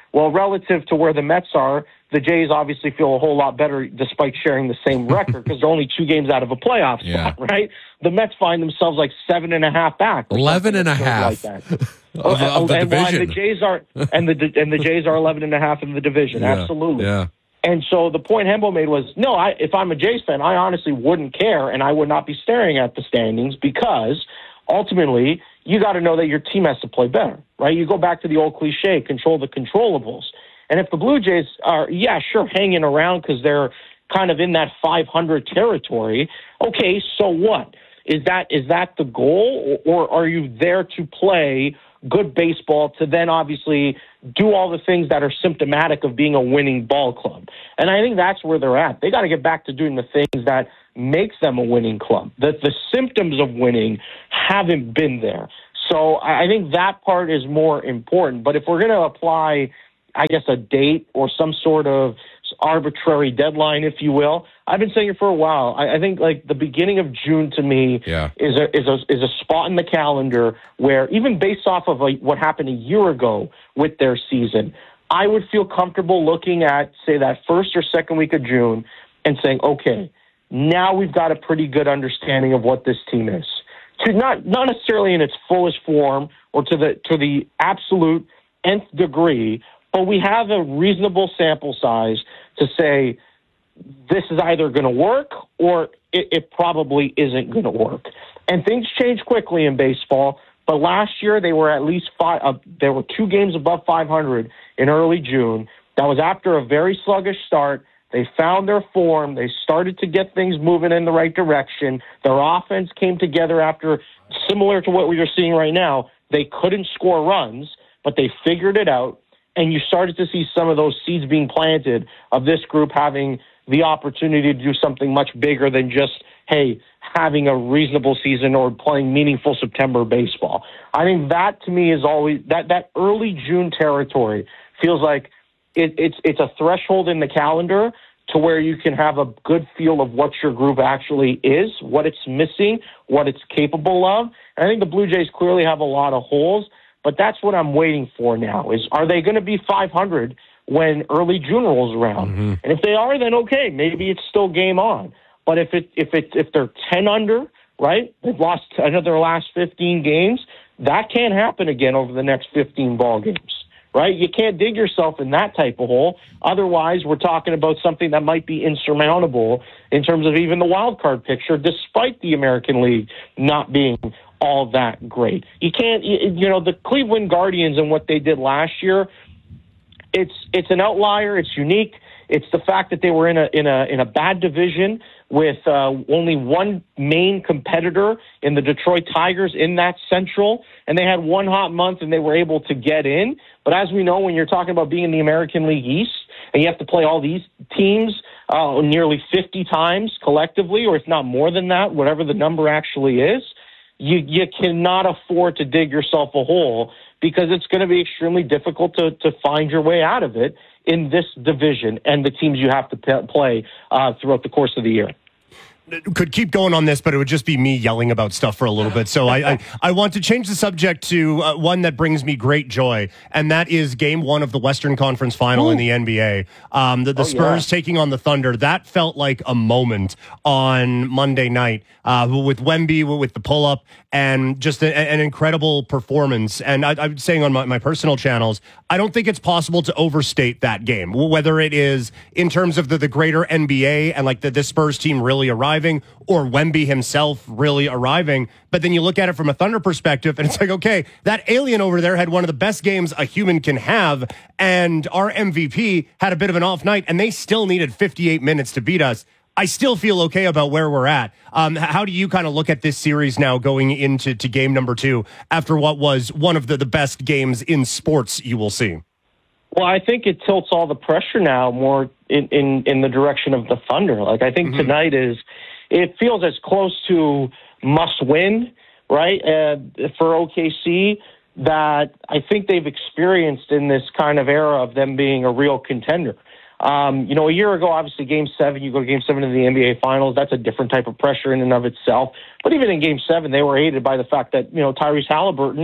Well, relative to where the Mets are, the Jays obviously feel a whole lot better despite sharing the same record because they're only two games out of a playoff
Yeah.
spot, right? The Mets find themselves like seven and a half back.
Eleven and a half
Like that.
of, of the
and why
division.
the Jays are and the and the Jays are eleven and a half in the division.
Yeah,
Absolutely.
Yeah.
And so the point Hembo made was, no, I, if I'm a Jays fan, I honestly wouldn't care, and I would not be staring at the standings because ultimately you got to know that your team has to play better, right? You go back to the old cliche, control the controllables. And if the Blue Jays are, yeah, sure, hanging around because they're kind of in that five hundred territory, okay, so what? Is that is that the goal, or are you there to play good baseball to then obviously do all the things that are symptomatic of being a winning ball club? And I think that's where they're at. They got to get back to doing the things that makes them a winning club. The, the symptoms of winning haven't been there. So I I think that part is more important. But if we're going to apply, I guess, a date or some sort of arbitrary deadline, if you will, I've been saying it for a while. I, I think like the beginning of June to me
yeah.
is a is a is a spot in the calendar where even based off of like what happened a year ago with their season, I would feel comfortable looking at, say, that first or second week of June and saying, okay, now we've got a pretty good understanding of what this team is. To not not necessarily in its fullest form or to the to the absolute nth degree, but we have a reasonable sample size to say this is either going to work or it, it probably isn't going to work. And things change quickly in baseball. But last year they were at least five. Uh, there were two games above five hundred in early June. That was after a very sluggish start. They found their form. They started to get things moving in the right direction. Their offense came together after, similar to what we are seeing right now. They couldn't score runs, but they figured it out. And you started to see some of those seeds being planted of this group having the opportunity to do something much bigger than just, hey, having a reasonable season or playing meaningful September baseball. I think that, to me, is always that, that early June territory feels like it, it's it's a threshold in the calendar to where you can have a good feel of what your group actually is, what it's missing, what it's capable of. And I think the Blue Jays clearly have a lot of holes. But that's what I'm waiting for now is, are they going to be five hundred when early June rolls around?
Mm-hmm.
And if they are, then okay, maybe it's still game on. But if it if it if they're ten under, right, they've lost another last fifteen games, that can't happen again over the next fifteen ball games, right? You can't dig yourself in that type of hole. Otherwise, we're talking about something that might be insurmountable in terms of even the wild card picture, despite the American League not being all that great. You can't, you know, the Cleveland Guardians and what they did last year, it's it's an outlier. It's unique. It's the fact that they were in a in a in a bad division with uh, only one main competitor in the Detroit Tigers in that Central, and they had one hot month and they were able to get in. But as we know, when you're talking about being in the American League East and you have to play all these teams uh, nearly fifty times collectively, or if not more than that, whatever the number actually is, You you cannot afford to dig yourself a hole because it's going to be extremely difficult to, to find your way out of it in this division and the teams you have to p- play uh, throughout the course of the year.
Could keep going on this, but it would just be me yelling about stuff for a little bit. So I, I, I want to change the subject to uh, one that brings me great joy, and that is game one of the Western Conference Final Ooh. in the N B A. Um, the the oh, Spurs yeah. taking on the Thunder. That felt like a moment on Monday night uh, with Wemby, with the pull-up, and just a, an incredible performance. And I, I'm saying on my, my personal channels, I don't think it's possible to overstate that game, whether it is in terms of the, the greater N B A and like the, the Spurs team really arriving, or Wemby himself really arriving. But then you look at it from a Thunder perspective, and it's like, okay, that alien over there had one of the best games a human can have, and our M V P had a bit of an off night, and they still needed fifty-eight minutes to beat us. I still feel okay about where we're at. Um, how do you kind of look at this series now going into to game number two after what was one of the, the best games in sports you will see?
Well, I think it tilts all the pressure now more in, in, in the direction of the Thunder. Like, I think mm-hmm. tonight is, it feels as close to must win, right, uh, for O K C that I think they've experienced in this kind of era of them being a real contender. Um, you know, a year ago, obviously, Game seven, you go to Game seven of the N B A Finals, that's a different type of pressure in and of itself. But even in Game seven, they were aided by the fact that, you know, Tyrese Halliburton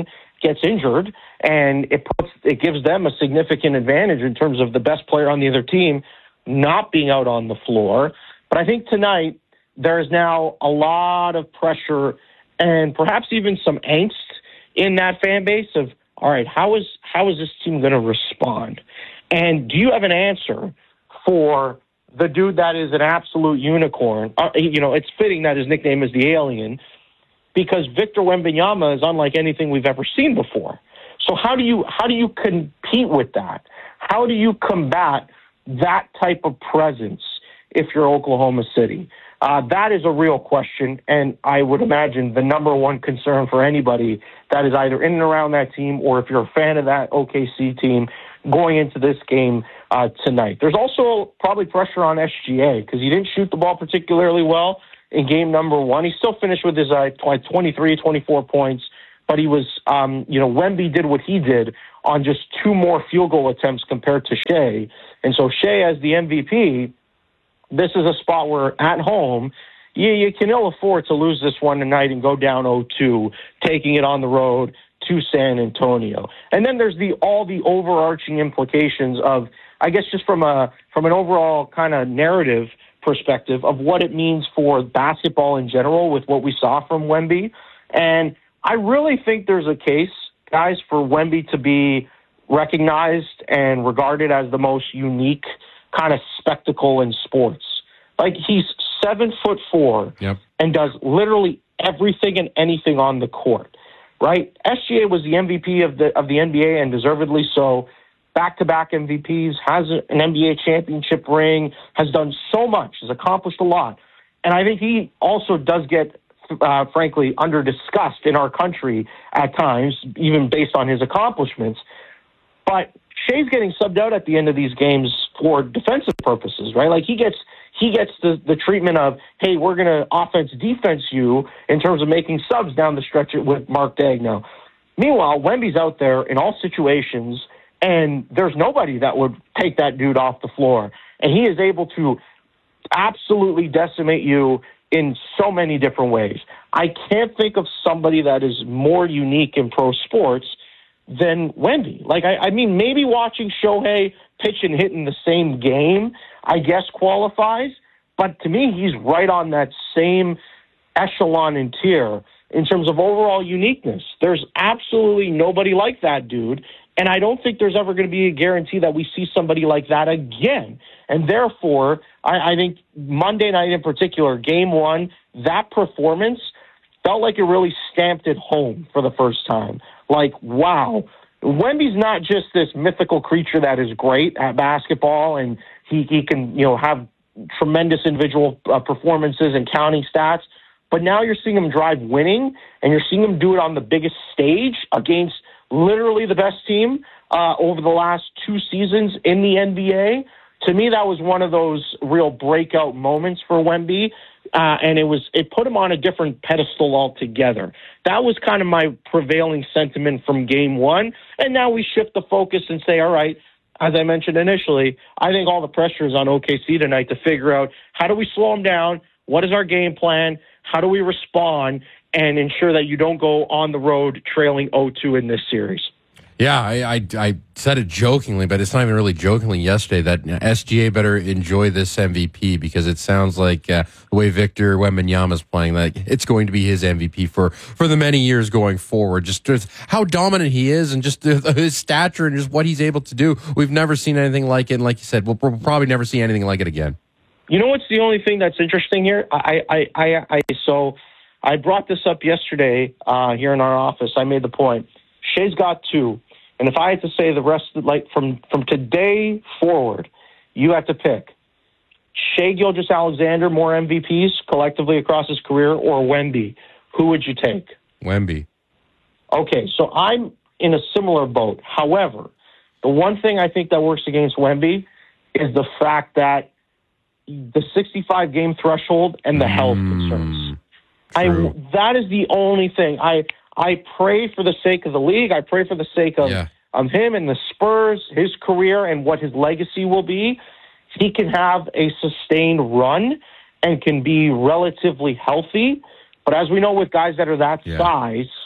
gets injured, and it puts it gives them a significant advantage in terms of the best player on the other team not being out on the floor. But I think tonight there is now a lot of pressure and perhaps even some angst in that fan base of, all right, how is how is this team going to respond? And do you have an answer for the dude that is an absolute unicorn? Uh, you know, it's fitting that his nickname is the Alien, because Victor Wembanyama is unlike anything we've ever seen before. So how do you how do you compete with that? How do you combat that type of presence if you're Oklahoma City? Uh, that is a real question, and I would imagine the number one concern for anybody that is either in and around that team, or if you're a fan of that O K C team going into this game uh, tonight. There's also probably pressure on S G A because he didn't shoot the ball particularly well in game number one. He still finished with his uh, twenty-three, twenty-four points, but he was, um, you know, Wemby did what he did on just two more field goal attempts compared to Shea. And so Shea, as the M V P, this is a spot where at home, you, you can ill afford to lose this one tonight and go down oh two, taking it on the road to San Antonio. And then there's the all the overarching implications of, I guess, just from a from an overall kind of narrative perspective of what it means for basketball in general with what we saw from Wemby. And I really think there's a case, guys, for Wemby to be recognized and regarded as the most unique kind of spectacle in sports. Like, he's seven foot four
yep.
and does literally everything and anything on the court, right? S G A was the M V P of the of the N B A, and deservedly so. Back-to-back M V Ps, has an N B A championship ring, has done so much, has accomplished a lot. And I think he also does get, uh, frankly, under-discussed in our country at times, even based on his accomplishments. But Shea's getting subbed out at the end of these games for defensive purposes, right? Like, he gets he gets the, the treatment of, hey, we're going to offense-defense you in terms of making subs down the stretch with Mark Daigneault. Meanwhile, Wemby's out there in all situations, and there's nobody that would take that dude off the floor. And he is able to absolutely decimate you in so many different ways. I can't think of somebody that is more unique in pro sports than Wemby. Like, I, I mean, maybe watching Shohei pitch and hit in the same game, I guess, qualifies. But to me, he's right on that same echelon and tier in terms of overall uniqueness. There's absolutely nobody like that dude. And I don't think there's ever going to be a guarantee that we see somebody like that again. And therefore, I, I think Monday night in particular, game one, that performance felt like it really stamped it home for the first time. Like, wow, Wemby's not just this mythical creature that is great at basketball and he, he can, you know, have tremendous individual uh, performances and counting stats, but now you're seeing him drive winning, and you're seeing him do it on the biggest stage against literally the best team uh, over the last two seasons in the N B A. To me, that was one of those real breakout moments for Wemby, uh, and it was it put him on a different pedestal altogether. That was kind of my prevailing sentiment from game one, and now we shift the focus and say, all right, as I mentioned initially, I think all the pressure is on O K C tonight to figure out how do we slow them down, what is our game plan, how do we respond, and ensure that you don't go on the road trailing oh two in this series.
Yeah, I, I I said it jokingly, but it's not even really jokingly yesterday that S G A better enjoy this M V P, because it sounds like uh, the way Victor Wembanyama is playing, like it's going to be his M V P for, for the many years going forward. Just, just how dominant he is, and just his stature and just what he's able to do. We've never seen anything like it, and like you said, we'll, we'll probably never see anything like it again.
You know what's the only thing that's interesting here? I I I, I so I brought this up yesterday uh, here in our office. I made the point. Shea's got two. And if I had to say the rest, of, like from, from today forward, you have to pick Shai Gilgeous-Alexander, more M V Ps collectively across his career, or Wemby. Who would you take?
Wemby.
Okay, so I'm in a similar boat. However, the one thing I think that works against Wemby is the fact that the sixty-five game threshold and the mm, health concerns. I, that is the only thing. I I pray for the sake of the league. I pray for the sake of, yeah. of him and the Spurs, his career, and what his legacy will be. He can have a sustained run and can be relatively healthy. But as we know with guys that are that yeah. size,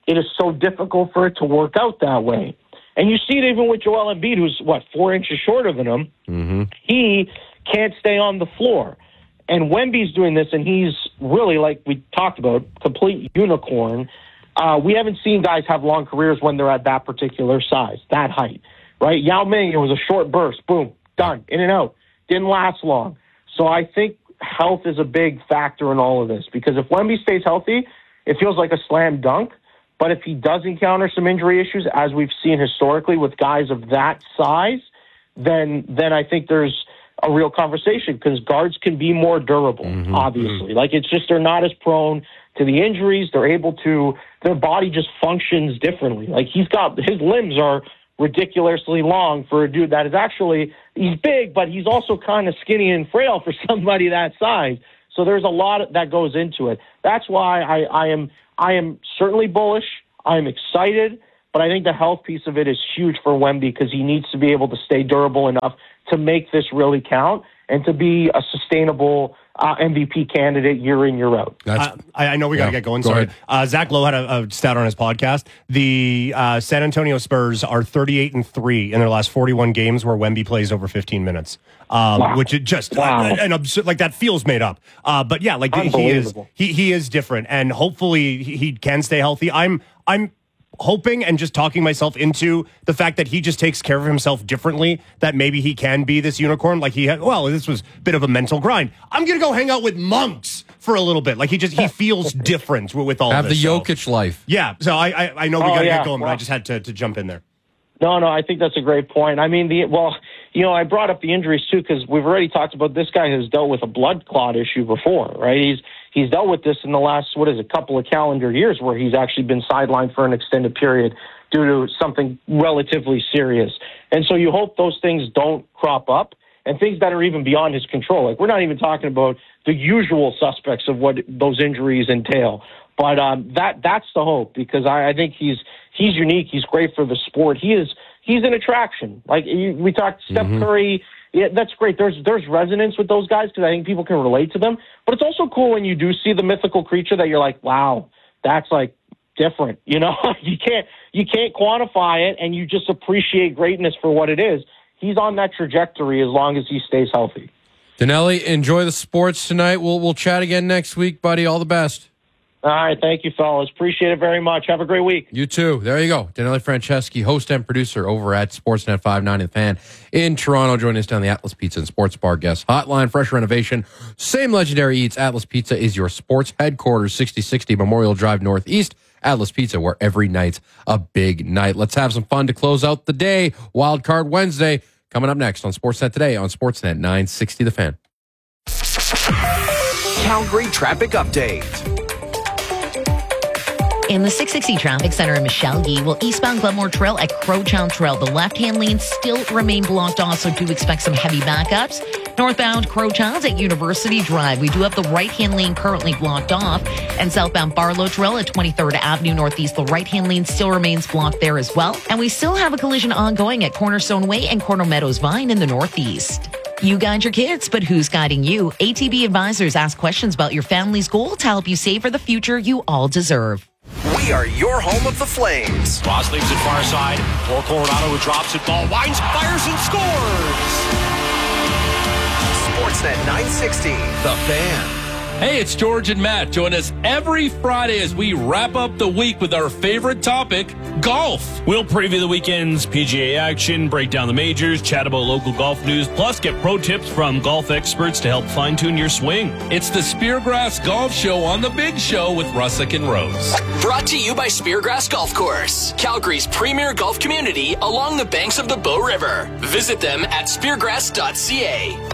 it is so difficult for it to work out that way. And you see it even with Joel Embiid, who's, what, four inches shorter than him.
Mm-hmm.
He can't stay on the floor. And Wemby's doing this, and he's really, like we talked about, complete unicorn. Uh, we haven't seen guys have long careers when they're at that particular size, that height, right? Yao Ming, it was a short burst. Boom, done, in and out. Didn't last long. So I think health is a big factor in all of this, because if Wemby stays healthy, it feels like a slam dunk. But if he does encounter some injury issues, as we've seen historically with guys of that size, then then I think there's a real conversation, because guards can be more durable, mm-hmm. obviously. Like, it's just they're not as prone to the injuries. They're able to, their body just functions differently. Like, he's got, his limbs are ridiculously long for a dude that is actually, he's big, but he's also kind of skinny and frail for somebody that size. So there's a lot that goes into it. That's why I, I am I am certainly bullish. I am excited, but I think the health piece of it is huge for Wemby, because he needs to be able to stay durable enough to make this really count and to be a sustainable uh, M V P candidate year in, year out.
Uh, I, I know we got to
Yeah,
get going.
go
Sorry.
ahead.
Uh, Zach Lowe had a, a stat on his podcast. The uh, San Antonio Spurs are thirty-eight and three in their last forty-one games where Wemby plays over fifteen minutes, um,
Wow.
which is just
Wow.
uh, an absurd, like that feels made up. Uh, but yeah, like he is
Unbelievable.
he he is different, and hopefully he, he can stay healthy. I'm I'm. hoping and just talking myself into the fact that he just takes care of himself differently, that maybe he can be this unicorn. Like he had, well, this was a bit of a mental grind. I'm going to go hang out with monks for a little bit. Like he just, he feels different with, with all
Have
this.
the
So,
Jokic life.
yeah. So I, I, I know we
Oh,
got to
yeah.
get going, but
Well-
I just had to, to jump in there.
No, no, I think that's a great point. I mean, the well, you know, I brought up the injuries too, because we've already talked about this guy has dealt with a blood clot issue before, right? He's he's dealt with this in the last, what is it, couple of calendar years, where he's actually been sidelined for an extended period due to something relatively serious. And so you hope those things don't crop up, and things that are even beyond his control. Like, we're not even talking about the usual suspects of what those injuries entail. But um, that that's the hope, because I, I think he's he's unique. He's great for the sport. He is he's an attraction. Like you, we talked, Steph
Mm-hmm.
Curry. Yeah, that's great. There's there's resonance with those guys, because I think people can relate to them. But it's also cool when you do see the mythical creature that you're like, wow, that's like different. You know, you can't you can't quantify it, and you just appreciate greatness for what it is. He's on that trajectory as long as he stays healthy.
Denelli, enjoy the sports tonight. We'll we'll chat again next week, buddy. All the best.
All right, thank you, fellas. Appreciate it very much. Have a great week.
You too. There you go. Denelli Franceschi, host and producer over at Sportsnet five ninety The Fan in Toronto. Joining us down the Atlas Pizza and Sports Bar guest hotline. Fresh renovation. Same legendary eats. Atlas Pizza is your sports headquarters. sixty sixty Memorial Drive Northeast. Atlas Pizza, where every night's a big night. Let's have some fun to close out the day. Wild Card Wednesday coming up next on Sportsnet Today on Sportsnet nine sixty The Fan.
Calgary traffic update.
In the six sixty Traffic Center in Michelle Yee, will eastbound Glenmore Trail at Crowtown Trail. The left-hand lanes still remain blocked off, so do expect some heavy backups. Northbound Crowtowns at University Drive. We do have the right-hand lane currently blocked off. And southbound Barlow Trail at twenty-third Avenue Northeast. The right-hand lane still remains blocked there as well. And we still have a collision ongoing at Cornerstone Way and Corner Meadows Vine in the Northeast. You guide your kids, but who's guiding you? A T B Advisors ask questions about your family's goal to help you save for the future you all deserve.
We are your home of the Flames.
Ross leaves it far side for Coronado, who drops it. Ball winds, fires, and scores.
Sportsnet nine sixty, The Fan.
Hey, it's George and Matt. Join us every Friday as we wrap up the week with our favorite topic, golf.
We'll preview the weekend's P G A action, break down the majors, chat about local golf news, plus get pro tips from golf experts to help fine-tune your swing.
It's the Speargrass Golf Show on The Big Show with Russick and Rose.
Brought to you by Speargrass Golf Course, Calgary's premier golf community along the banks of the Bow River. Visit them at speargrass dot c a.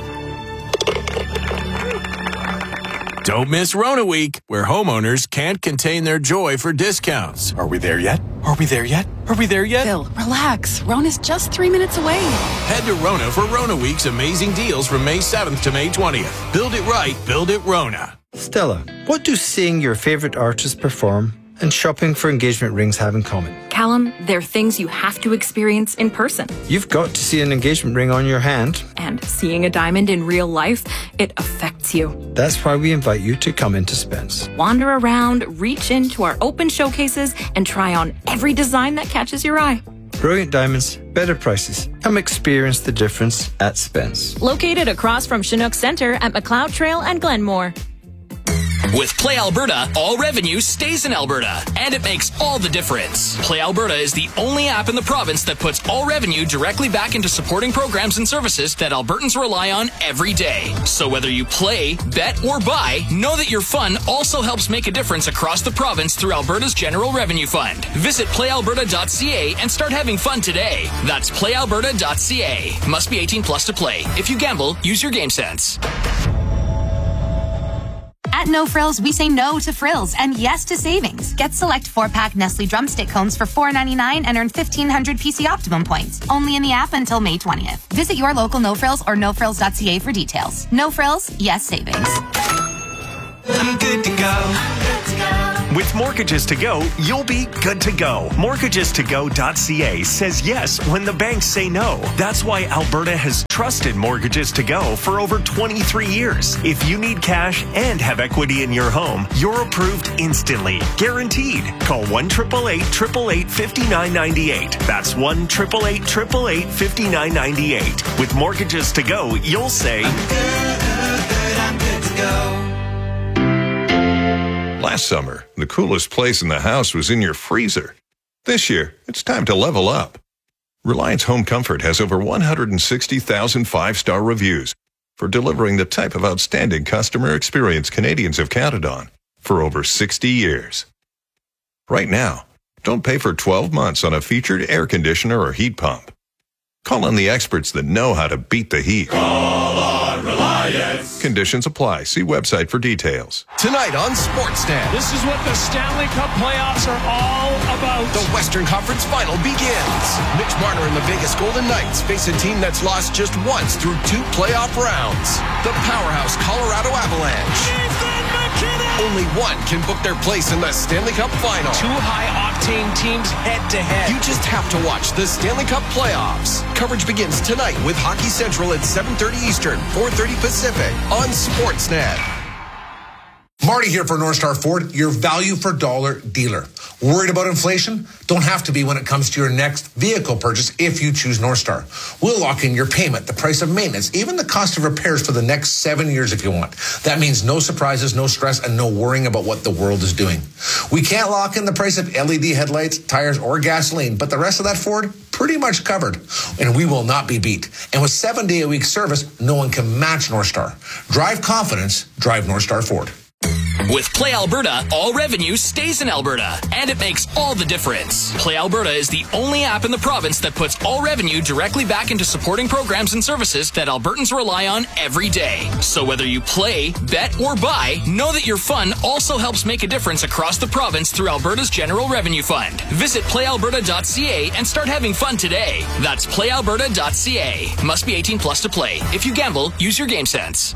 Don't miss Rona Week, where homeowners can't contain their joy for discounts. Are we there yet? Are we there yet? Are we there yet?
Phil, relax. Rona's just three minutes away.
Head to Rona for Rona Week's amazing deals from May seventh to May twentieth. Build it right, build it Rona.
Stella, what do seeing your favorite artist perform and shopping for engagement rings have in common?
Callum, they're things you have to experience in person.
You've got to see an engagement ring on your hand.
And seeing a diamond in real life, it affects
fits you.
That's why we invite you to come into Spence.
Wander around, reach into our open showcases, and try on every design that catches your eye.
Brilliant diamonds, better prices. Come experience the difference at Spence.
Located across from Chinook Center at McLeod Trail and Glenmore.
With Play Alberta, all revenue stays in Alberta, and it makes all the difference. Play Alberta is the only app in the province that puts all revenue directly back into supporting programs and services that Albertans rely on every day. So whether you play, bet, or buy, know that your fun also helps make a difference across the province through Alberta's General Revenue Fund. Visit play alberta dot c a and start having fun today. That's play alberta dot c a. Must be eighteen plus to play. If you gamble, use your game sense.
At No Frills, we say no to frills and yes to savings. Get select four-pack Nestle drumstick cones for four ninety-nine and earn fifteen hundred P C Optimum points. Only in the app until May twentieth. Visit your local No Frills or no frills dot c a for details. No Frills, yes savings.
I'm good to go. I'm good to go. With Mortgages to Go, you'll be good to go. mortgages to go dot c a says yes when the banks say no. That's why Alberta has trusted Mortgages to Go for over twenty-three years. If you need cash and have equity in your home, you're approved instantly. Guaranteed. Call one eight eight eight, eight eight eight, five nine nine eight. That's one eight eight eight, eight eight eight, five nine nine eight. With Mortgages to Go, you'll say, I'm good, good, good, I'm good to go.
Last summer, the coolest place in the house was in your freezer. This year, it's time to level up. Reliance Home Comfort has over one hundred sixty thousand five-star reviews for delivering the type of outstanding customer experience Canadians have counted on for over sixty years. Right now, don't pay for twelve months on a featured air conditioner or heat pump. Call on the experts that know how to beat the heat.
Call on Reliance.
Conditions apply. See website for details.
Tonight on Sportsnet.
This is what the Stanley Cup playoffs are all about.
The Western Conference Final begins. Mitch Marner and the Vegas Golden Knights face a team that's lost just once through two playoff rounds. The powerhouse Colorado Avalanche. Only one can book their place in the Stanley Cup Final.
Two high-octane teams head-to-head.
You just have to watch the Stanley Cup playoffs. Coverage begins tonight with Hockey Central at seven thirty Eastern, four thirty Pacific on Sportsnet.
Marty here for North Star Ford, your value for dollar dealer. Worried about inflation? Don't have to be when it comes to your next vehicle purchase if you choose North Star. We'll lock in your payment, the price of maintenance, even the cost of repairs for the next seven years if you want. That means no surprises, no stress, and no worrying about what the world is doing. We can't lock in the price of L E D headlights, tires, or gasoline, but the rest of that Ford, pretty much covered. And we will not be beat. And with seven-day-a-week service, no one can match North Star. Drive confidence, drive North Star Ford.
With Play Alberta, all revenue stays in Alberta, and it makes all the difference. Play Alberta is the only app in the province that puts all revenue directly back into supporting programs and services that Albertans rely on every day. So whether you play, bet, or buy, know that your fun also helps make a difference across the province through Alberta's General Revenue Fund. Visit play alberta dot c a and start having fun today. That's play alberta dot c a. Must be eighteen plus to play. If you gamble, use your game sense.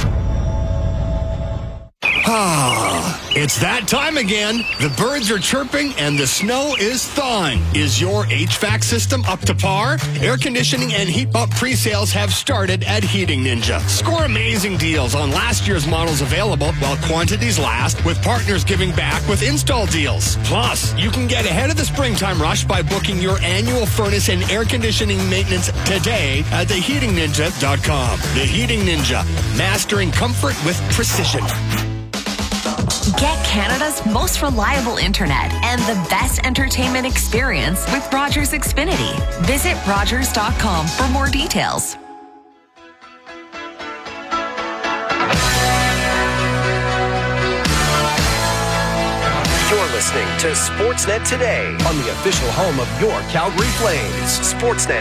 Ah, it's that time again. The birds are chirping and the snow is thawing. Is your H V A C system up to par? Air conditioning and heat pump pre-sales have started at Heating Ninja. Score amazing deals on last year's models available while quantities last, with partners giving back with install deals. Plus, you can get ahead of the springtime rush by booking your annual furnace and air conditioning maintenance today at the heating ninja dot com. The Heating Ninja, mastering comfort with precision.
Get Canada's most reliable internet and the best entertainment experience with Rogers Xfinity. Visit rogers dot com for more details.
You're listening to Sportsnet Today on the official home of your Calgary Flames. Sportsnet